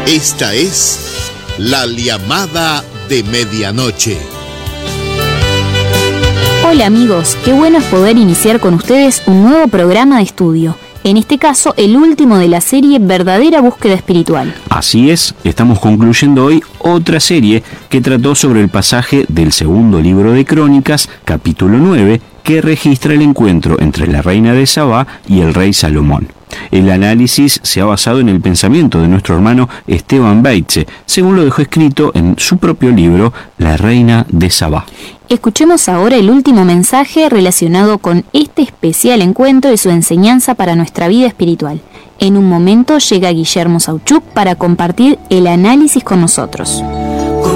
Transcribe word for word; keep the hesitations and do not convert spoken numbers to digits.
Esta es la llamada de medianoche. Hola amigos, qué bueno es poder iniciar con ustedes un nuevo programa de estudio. En este caso, el último de la serie Verdadera Búsqueda Espiritual. Así es, estamos concluyendo hoy otra serie que trató sobre el pasaje del segundo libro de Crónicas, capítulo nueve, que registra el encuentro entre la reina de Sabá y el rey Salomón. El análisis se ha basado en el pensamiento de nuestro hermano Esteban Beitze, según lo dejó escrito en su propio libro, La reina de Sabá. Escuchemos ahora el último mensaje relacionado con este especial encuentro y su enseñanza para nuestra vida espiritual. En un momento llega Guillermo Sauchuk para compartir el análisis con nosotros.